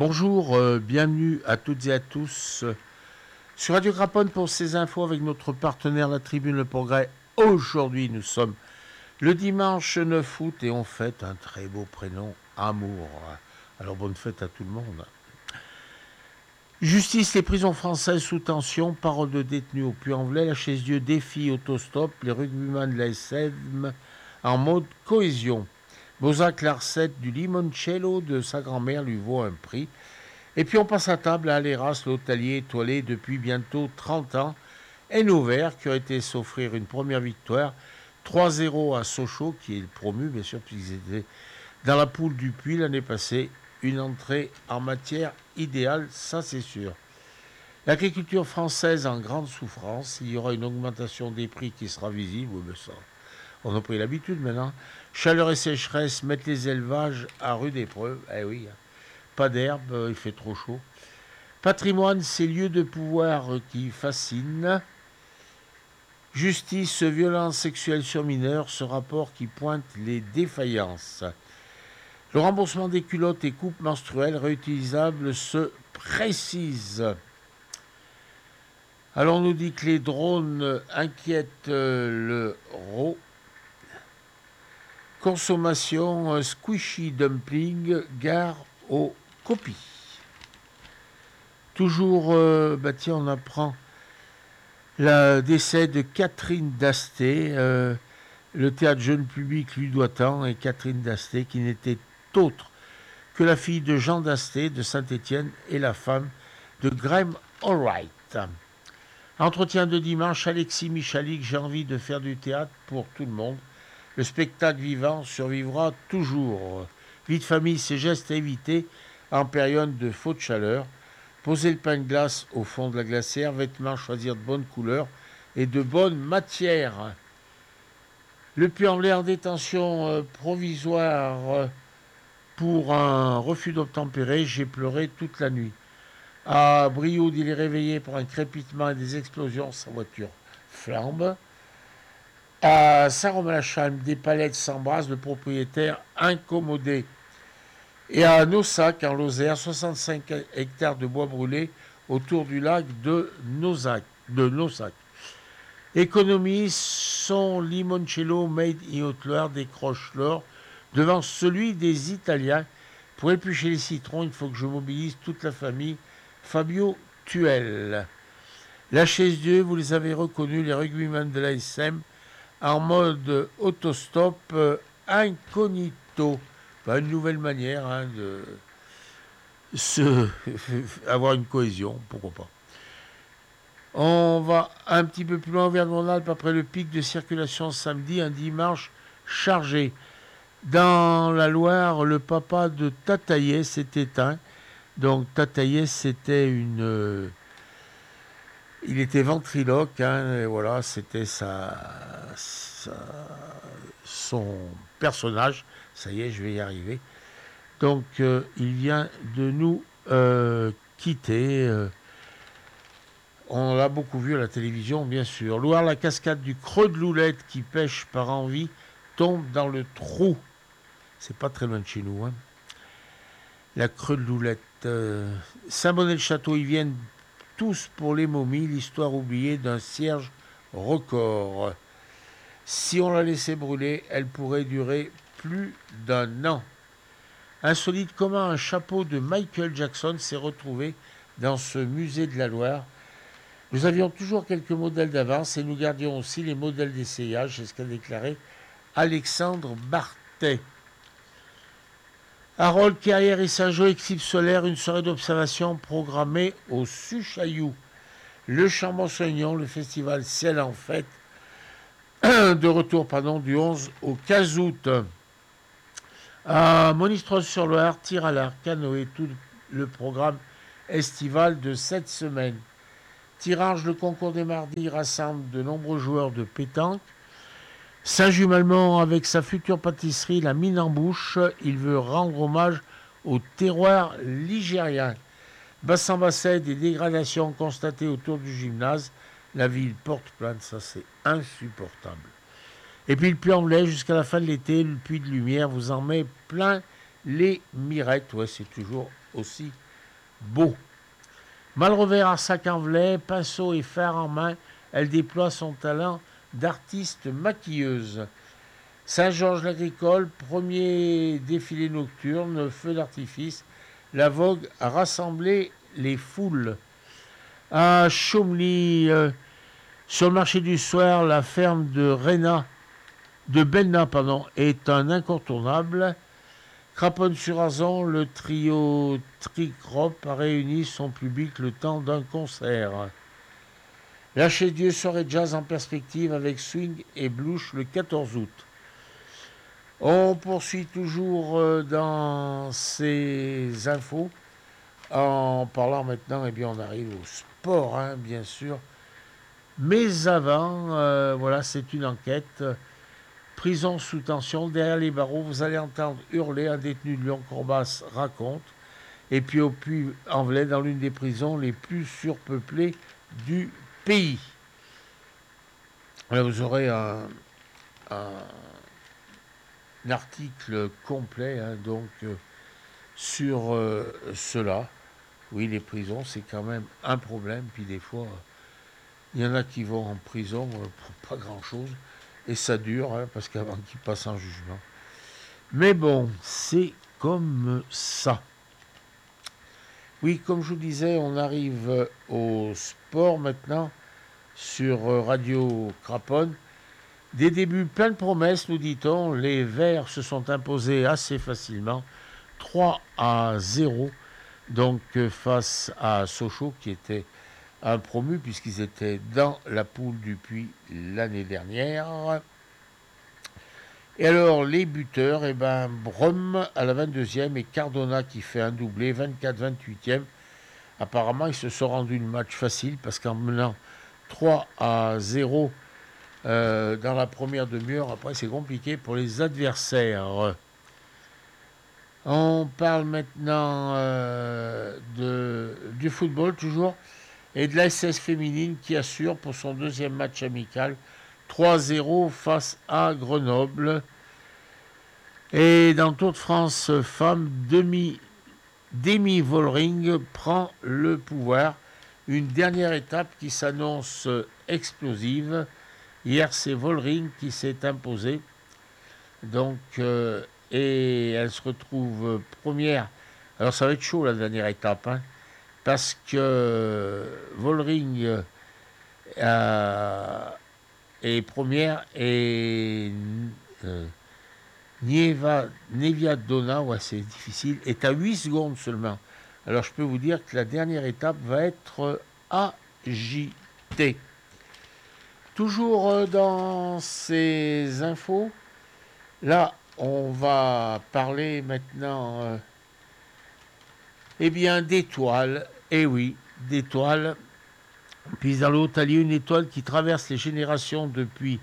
Bonjour, bienvenue à toutes et à tous sur Radio Craponne pour ces infos avec notre partenaire La Tribune Le Progrès. Aujourd'hui, nous sommes le dimanche 9 août et on fête un très beau prénom, Amour. Alors bonne fête à tout le monde. Justice, les prisons françaises sous tension, parole de détenus au Puy-en-Velay, la Chaise-Dieu défie autostop, les rugbyman de la SM en mode cohésion. Bozac-Larcette du limoncello de sa grand-mère lui vaut un prix. Et puis on passe à table à Aléras, l'hôtelier étoilé depuis bientôt 30 ans, et Vauvert qui aurait été s'offrir une première victoire, 3-0 à Sochaux, qui est promu bien sûr, puisqu'ils étaient dans la poule du Puy l'année passée. Une entrée en matière idéale, ça c'est sûr. L'agriculture française en grande souffrance, il y aura une augmentation des prix qui sera visible, mais ça, on a pris l'habitude maintenant. Chaleur et sécheresse mettent les élevages à rude épreuve, eh oui, pas d'herbe, il fait trop chaud. Patrimoine, ces lieux de pouvoir qui fascinent. Justice, violence sexuelle sur mineurs, ce rapport qui pointe les défaillances. Le remboursement des culottes et coupes menstruelles réutilisables se précise. Alors on nous dit que les drones inquiètent le RO. Consommation, squishy dumpling, gare aux copies. Toujours, tiens, on apprend le décès de Catherine Dasté. Le théâtre jeune public lui doit tant, et Catherine Dasté, qui n'était autre que la fille de Jean Dasté de Saint-Étienne et la femme de Graham Allwright. Entretien de dimanche, Alexis Michalik, j'ai envie de faire du théâtre pour tout le monde. Le spectacle vivant survivra toujours. Vie de famille, ces gestes à éviter en période de faute chaleur. Poser le pain de glace au fond de la glacière, vêtements, choisir de bonnes couleurs et de bonnes matières. Le Puy-en-Velay en détention provisoire pour un refus d'obtempérer, j'ai pleuré toute la nuit. À Brioude, il est réveillé par un crépitement et des explosions, sa voiture flambe. À Saint-Romain-la-Chalme, des palettes s'embrassent, le propriétaire incommodé. Et à Naussac, en Lozère, 65 hectares de bois brûlés autour du lac de Naussac. Économie, son limoncello made in Haute-Loire décroche l'or devant celui des Italiens. Pour éplucher les citrons, il faut que je mobilise toute la famille. Fabio Tuel. La Chaise-Dieu, vous les avez reconnus, les rugbyman de l'ASM, en mode autostop incognito. Une nouvelle manière de avoir une cohésion, pourquoi pas. On va un petit peu plus loin vers Auvergne-Rhône-Alpes après le pic de circulation samedi, un dimanche chargé. Dans la Loire, le papa de Tataillé s'est éteint. Donc Tataillé, c'était il était ventriloque, et voilà, c'était son personnage. Ça y est, je vais y arriver. Donc, il vient de nous quitter. On l'a beaucoup vu à la télévision, bien sûr. Loire, la cascade du Creux de Loulette qui pêche par envie tombe dans le trou. C'est pas très loin de chez nous. La Creux de Loulette. Saint-Bonnet-le-Château, ils viennent tous pour les momies. L'histoire oubliée d'un cierge record. Si on la laissait brûler, elle pourrait durer plus d'1 an. Insolite, comment un chapeau de Michael Jackson s'est retrouvé dans ce musée de la Loire. Nous avions toujours quelques modèles d'avance et nous gardions aussi les modèles d'essayage, c'est ce qu'a déclaré Alexandre Bartet. Harold Carrière et Saint-Jean, éclipse solaire, une soirée d'observation programmée au Suchaillou. Le Chambon-Saignon, le festival Ciel en fête, de retour du 11 au 15 août. À Monistrol-sur-Loire, tir à l'arc, canoë, tout le programme estival de cette semaine. Tirage, le concours des mardis rassemble de nombreux joueurs de pétanque. Saint-Jumalmont, avec sa future pâtisserie, la mine en bouche, il veut rendre hommage au terroir ligérien. Bassan-Basset, des dégradations constatées autour du gymnase. La ville porte plainte, ça c'est insupportable. Et puis le Puy-en-Velay, jusqu'à la fin de l'été, le puits de lumière vous en met plein les mirettes. Ouais, c'est toujours aussi beau. Mal revers à sac en velay, pinceau et fer en main, elle déploie son talent d'artiste maquilleuse. Saint-Georges-l'Agricole, premier défilé nocturne, feu d'artifice. La vogue a rassemblé les foules. À Chaumly, sur le marché du soir, la ferme de Belna, est un incontournable. Craponne-sur-Azan, le trio Tricrop a réuni son public le temps d'un concert. Lâchez Dieu, soirée jazz en perspective avec swing et blouche le 14 août. On poursuit toujours dans ces infos en parlant maintenant, eh bien on arrive au sport, hein, bien sûr. Mais avant, voilà, c'est une enquête. Prison sous tension, derrière les barreaux, vous allez entendre hurler un détenu de Lyon-Corbas raconte. Et puis au Puy-en-Velay, dans l'une des prisons les plus surpeuplées du pays. Là, vous aurez un article complet donc sur cela. Oui, les prisons, c'est quand même un problème. Puis des fois, il y en a qui vont en prison pour pas grand-chose. Et ça dure, hein, parce qu'avant qu'ils passent en jugement. Mais bon, c'est comme ça. Oui, comme je vous disais, on arrive au sport maintenant sur Radio Craponne. Des débuts plein de promesses, nous dit-on. Les Verts se sont imposés assez facilement, 3-0, donc face à Sochaux, qui était un promu, puisqu'ils étaient dans la poule depuis l'année dernière. Et alors, les buteurs, Brum à la 22e et Cardona qui fait un doublé, 24-28e. Apparemment, ils se sont rendus le match facile parce qu'en menant 3-0 dans la première demi-heure, après, c'est compliqué pour les adversaires. On parle maintenant du football toujours et de la SS féminine qui assure pour son deuxième match amical 3-0 face à Grenoble. Et dans le Tour de France femmes, Demi Vollering prend le pouvoir. Une dernière étape qui s'annonce explosive. Hier, c'est Vollering qui s'est imposée. Donc, et elle se retrouve première. Alors, ça va être chaud la dernière étape, hein, parce que Vollering est première et Nevia Donna, ouais, c'est difficile, est à 8 secondes seulement. Alors je peux vous dire que la dernière étape va être agitée. Toujours dans ces infos, là on va parler maintenant d'étoiles. Eh oui, d'étoiles. Puis dans le Haut-Allier, une étoile qui traverse les générations depuis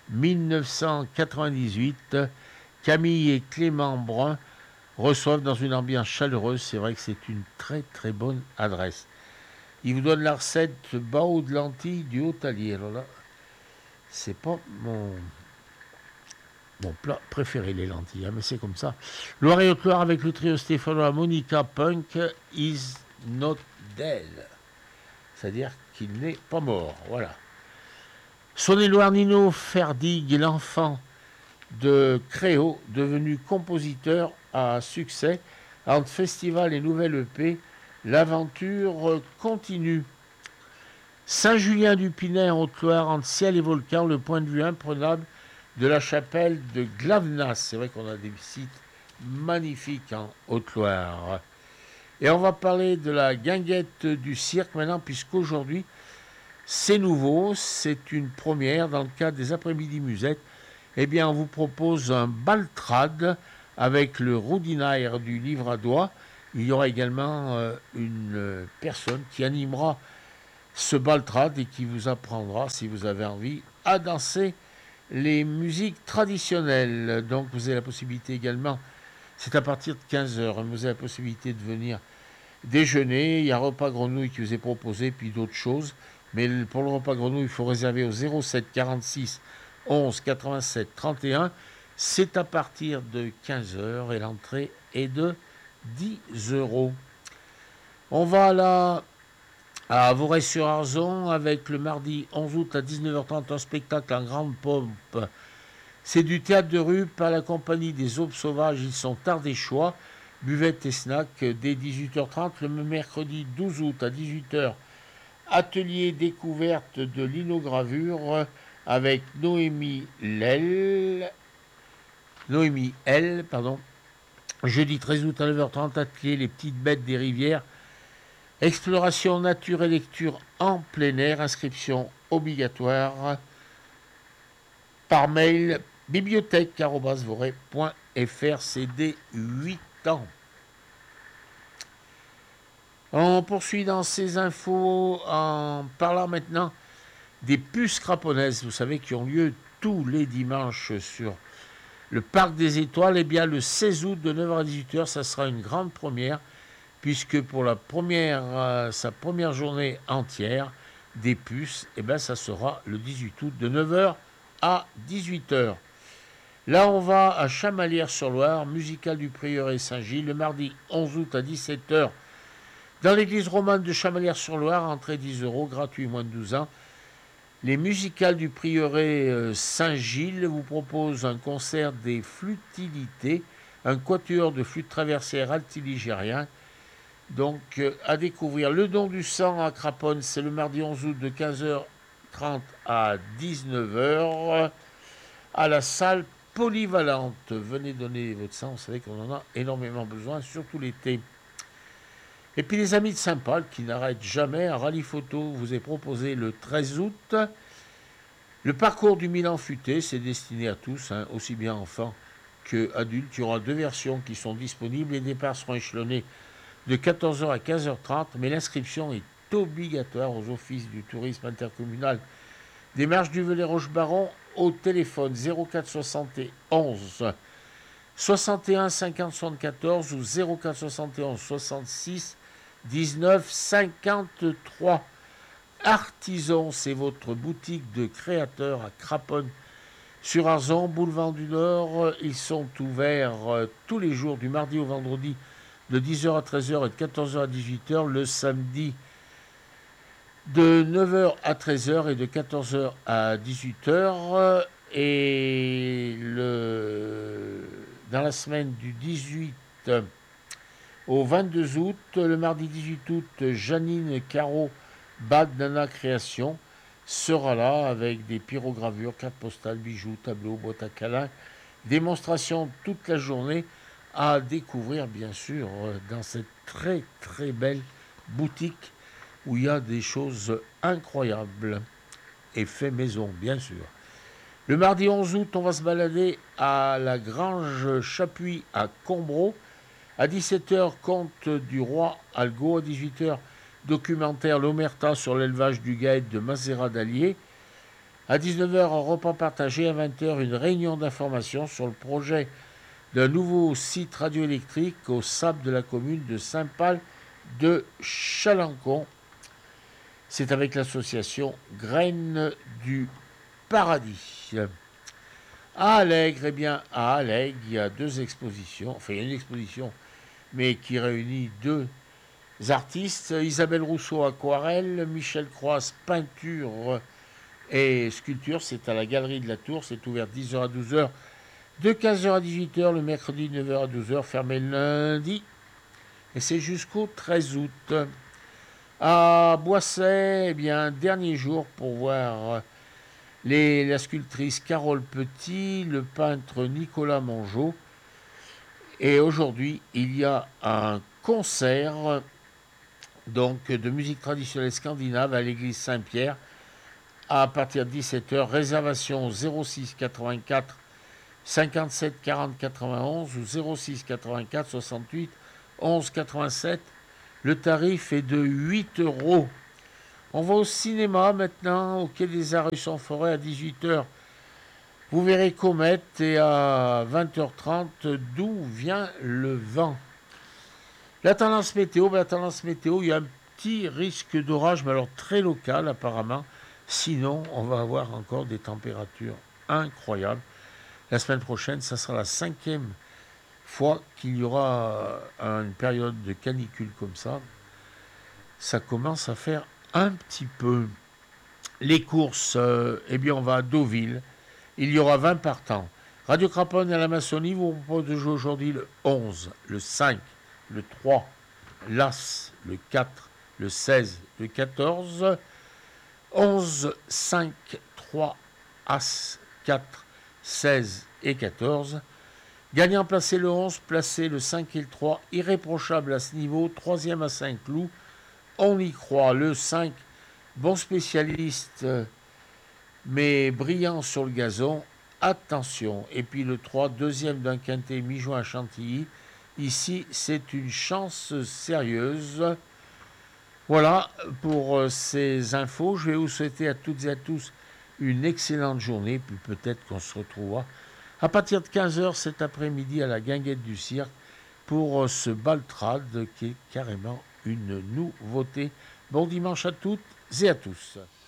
1998. Camille et Clément Brun reçoivent dans une ambiance chaleureuse. C'est vrai que c'est une très très bonne adresse. Ils vous donnent la recette bao de lentilles du Haut-Allier. Alors là, c'est pas mon plat préféré, les lentilles, hein, mais c'est comme ça. Loire et Haute-Loire avec le trio stéphanois Monica Punk is not dead. C'est-à-dire qu'il n'est pas mort. Voilà. Saône-et-Loire, Nino Ferdig, l'enfant de Créo, devenu compositeur à succès. Entre festival et nouvelle EP, l'aventure continue. Saint-Julien-du-Pinet en Haute-Loire, entre ciel et volcan, le point de vue imprenable de la chapelle de Glavenas. C'est vrai qu'on a des sites magnifiques en Haute-Loire. Et on va parler de la guinguette du cirque maintenant, puisqu'aujourd'hui, c'est nouveau, c'est une première dans le cadre des après-midi musettes. Eh bien, on vous propose un baltrade avec le roudinaire du livre à doigts. Il y aura également une personne qui animera ce baltrade et qui vous apprendra, si vous avez envie, à danser les musiques traditionnelles. Donc, vous avez la possibilité également, c'est à partir de 15h, vous avez la possibilité de venir déjeuner. Il y a un repas grenouille qui vous est proposé, puis d'autres choses. Mais pour le repas grenouille, il faut réserver au 07 46 11 87 31. C'est à partir de 15h et l'entrée est de 10 euros. On va là à Voray-sur-Arzon avec le mardi 11 août à 19h30 un spectacle en grande pompe. C'est du théâtre de rue par la compagnie des Aubes Sauvages. Ils sont ardéchois. Buvette et snack dès 18h30. Le mercredi 12 août à 18h, atelier découverte de linogravure avec Noémie L. Jeudi 13 août à 9h30, atelier Les Petites Bêtes des Rivières. Exploration nature et lecture en plein air. Inscription obligatoire par mail bibliothèque@voray.fr. CD 8 ans. On poursuit dans ces infos en parlant maintenant des puces craponaises, vous savez, qui ont lieu tous les dimanches sur le Parc des Étoiles. Eh bien, le 16 août de 9h à 18h, ça sera une grande première, puisque pour sa première journée entière des puces, eh bien, ça sera le 18 août de 9h à 18h. Là, on va à Chamalières-sur-Loire, musicale du Prieuré Saint-Gilles, le mardi 11 août à 17h, dans l'église romane de Chamalières-sur-Loire, entrée 10 €, gratuit moins de 12 ans. Les musicales du Prieuré Saint-Gilles vous proposent un concert des flûtilités, un quatuor de flûte traversière altiligérien. Donc, à découvrir. Le don du sang à Craponne, c'est le mardi 11 août de 15h30 à 19h à la salle polyvalente. Venez donner votre sang, vous savez qu'on en a énormément besoin, surtout l'été. Et puis les amis de Saint-Paul qui n'arrêtent jamais, un rallye photo vous est proposé le 13 août. Le parcours du Milan futé, c'est destiné à tous, aussi bien enfants qu'adultes. Il y aura 2 versions qui sont disponibles. Les départs seront échelonnés de 14h à 15h30, mais l'inscription est obligatoire aux offices du tourisme intercommunal des Marches du Velay-Roche-Baron au téléphone 04 71 61 50 74 ou 04 71 66 19 53. Artisan, c'est votre boutique de créateurs à Craponne sur Arzon, boulevard du Nord. Ils sont ouverts tous les jours du mardi au vendredi de 10h à 13h et de 14h à 18h, le samedi de 9h à 13h et de 14h à 18h. Et dans la semaine du 18 au 22 août, le mardi 18 août, Janine Caro, Bad Nana Création, sera là avec des pyrogravures, cartes postales, bijoux, tableaux, boîtes à câlins, démonstration toute la journée à découvrir bien sûr dans cette très très belle boutique où il y a des choses incroyables et fait maison bien sûr. Le mardi 11 août, on va se balader à la Grange Chapuis à Combreau. À 17h, conte du roi Algo. À 18h, documentaire L'Omerta sur l'élevage du guêpe de Mazera d'Allier. À 19h, un repas partagé. À 20h, une réunion d'information sur le projet d'un nouveau site radioélectrique au sable de la commune de Saint-Pal de Chalancon. C'est avec l'association Graines du Paradis. À Allègre, eh bien, à Allègre, il y a 2 expositions. Enfin, il y a une exposition, mais qui réunit 2 artistes. Isabelle Rousseau, aquarelle. Michel Croise, peinture et sculpture. C'est à la Galerie de la Tour. C'est ouvert 10h à 12h. De 15h à 18h, le mercredi 9h à 12h. Fermé le lundi. Et c'est jusqu'au 13 août. À Boisset, eh bien, dernier jour pour voir la sculptrice Carole Petit, le peintre Nicolas Mongeau. Et aujourd'hui, il y a un concert donc, de musique traditionnelle scandinave à l'église Saint-Pierre à partir de 17h. Réservation 06 84 57 40 91 ou 06 84 68 11 87. Le tarif est de 8 €. On va au cinéma maintenant, au Quai des Arts en Forêt à 18h. Vous verrez Comète et à 20h30, D'où vient le vent. La tendance météo, il y a un petit risque d'orage, mais alors très local apparemment. Sinon, on va avoir encore des températures incroyables. La semaine prochaine, ça sera la 5e fois qu'il y aura une période de canicule comme ça. ça commence à faire un petit peu. Les courses, eh bien, on va à Deauville. Il y aura 20 partants. Radio Craponne et la Maçonnie vous propose de jouer aujourd'hui le 11, le 5, le 3, l'As, le 4, le 16, le 14, 11, 5, 3, As, 4, 16 et 14. Gagnant placé le 11, placé le 5 et le 3, irréprochable à ce niveau, troisième à 5 loups. On y croit, le 5, bon spécialiste, mais brillant sur le gazon, attention. Et puis le 3, deuxième d'un quintet mi-juin à Chantilly. Ici, c'est une chance sérieuse. Voilà pour ces infos. Je vais vous souhaiter à toutes et à tous une excellente journée, puis peut-être qu'on se retrouvera à partir de 15h cet après-midi à la guinguette du cirque pour ce baltrade qui est carrément une nouveauté. Bon dimanche à toutes et à tous.